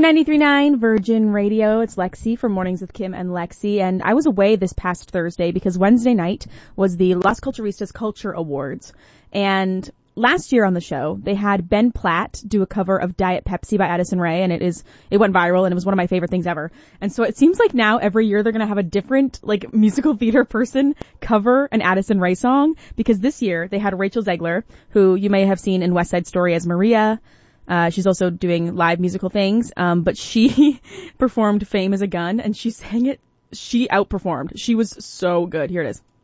93.9 Virgin Radio. It's Lexi from Mornings with Kim and Lexi. And I was away this past Thursday because Wednesday night was the Las Culturistas Culture Awards. And last year on the show, they had Ben Platt do a cover of Diet Pepsi by Addison Rae, and it went viral, and it was one of my favorite things ever. And so it seems like now every year they're going to have a different, musical theater person cover an Addison Rae song, because this year they had Rachel Zegler, who you may have seen in West Side Story as Maria. She's also doing live musical things, but she performed Fame as a Gun, and she sang it. She outperformed. She was so good. Here it is.